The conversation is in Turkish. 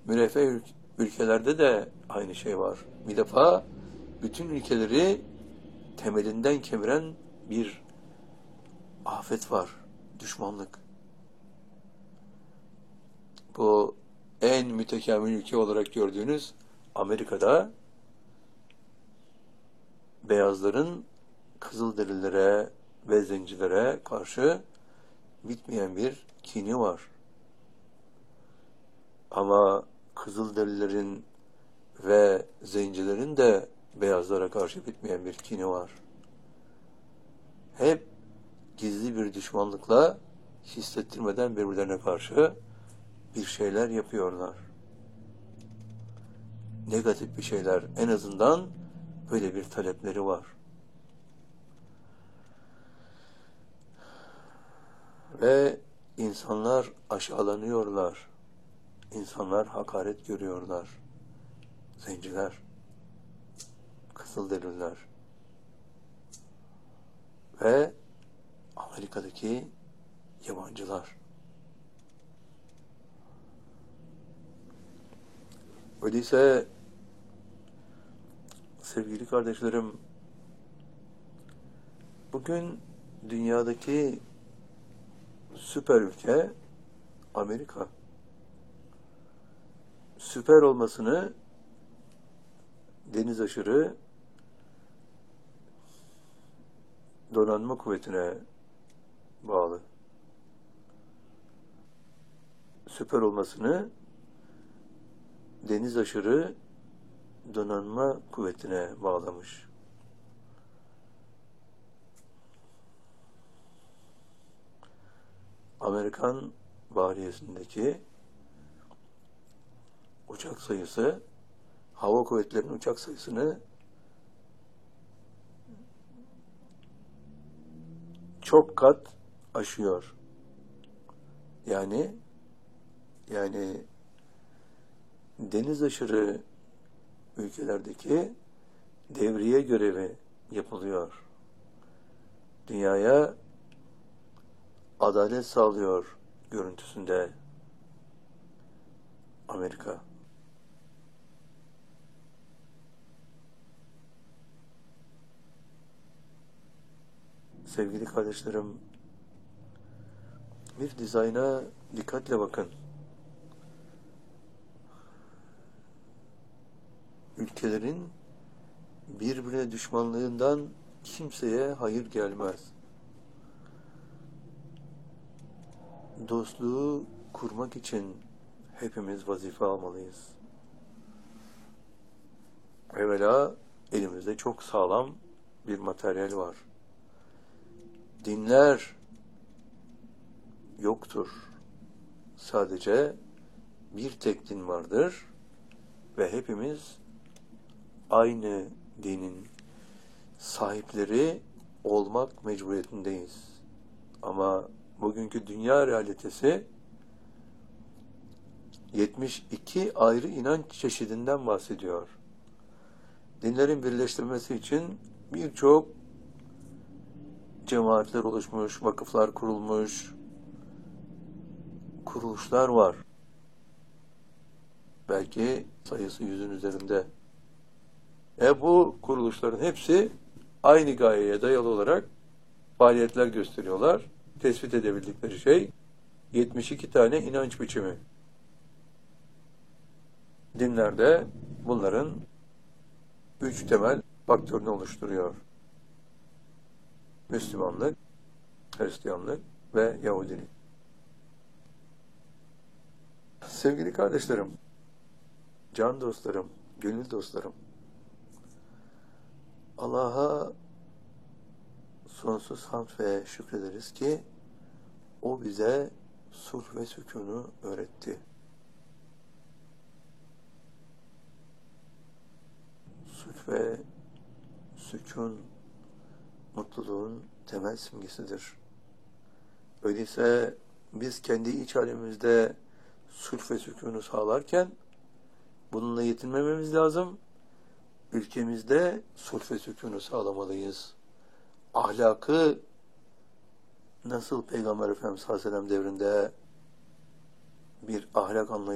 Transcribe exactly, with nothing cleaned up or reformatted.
Müreffeh ül- ülkelerde de aynı şey var. Bir defa bütün ülkeleri temelinden kemiren bir afet var. Düşmanlık. Bu en mütekamil ülke olarak gördüğünüz Amerika'da beyazların Kızılderililere ve zencilere karşı bitmeyen bir kini var. Ama Kızılderililerin ve zencilerin de beyazlara karşı bitmeyen bir kini var. Hep gizli bir düşmanlıkla hissettirmeden birbirlerine karşı bir şeyler yapıyorlar. Negatif bir şeyler, en azından böyle bir talepleri var. Ve insanlar aşağılanıyorlar. İnsanlar hakaret görüyorlar. Zenciler, Kızılderililer ve Amerika'daki yabancılar. Öyleyse sevgili kardeşlerim, bugün dünyadaki süper ülke Amerika. Süper olmasını deniz aşırı donanma kuvvetine bağlı. Süper olmasını deniz aşırı donanma kuvvetine bağlamış. Amerikan bahriyesindeki uçak sayısı, hava kuvvetlerinin uçak sayısını çok kat aşıyor. Yani yani deniz aşırı ülkelerdeki devriye görevi yapılıyor. Dünyaya adalet sağlıyor görüntüsünde Amerika. Sevgili kardeşlerim, bir dizayna dikkatle bakın. Ülkelerin birbirine düşmanlığından kimseye hayır gelmez. Dostluğu kurmak için hepimiz vazife almalıyız. Evvela elimizde çok sağlam bir materyal var. Dinler yoktur. Sadece bir tek din vardır ve hepimiz aynı dinin sahipleri olmak mecburiyetindeyiz. Ama bugünkü dünya realitesi yetmiş iki ayrı inanç çeşidinden bahsediyor. Dinlerin birleştirilmesi için birçok cemaatler oluşmuş, vakıflar kurulmuş, kuruluşlar var. Belki sayısı yüzün üzerinde. E bu kuruluşların hepsi aynı gayeye dayalı olarak faaliyetler gösteriyorlar. Tespit edebildikleri şey yetmiş iki tane inanç biçimi. Dinlerde bunların üç temel faktörünü oluşturuyor. Müslümanlık, Hristiyanlık ve Yahudilik. Sevgili kardeşlerim, can dostlarım, gönül dostlarım, Allah'a sonsuz hamd ve şükrederiz ki O bize sulh ve sükûnu öğretti. Sulh ve sükûn mutluluğun temel simgesidir. Öyleyse biz kendi iç alemimizde sulh ve sükûnu sağlarken bununla yetinmememiz lazım. Ülkemizde sulh ve sükûnu sağlamalıyız. Ahlakı nasıl Peygamber Efendimiz sallallahu aleyhi ve sellem devrinde bir ahlak anlayışı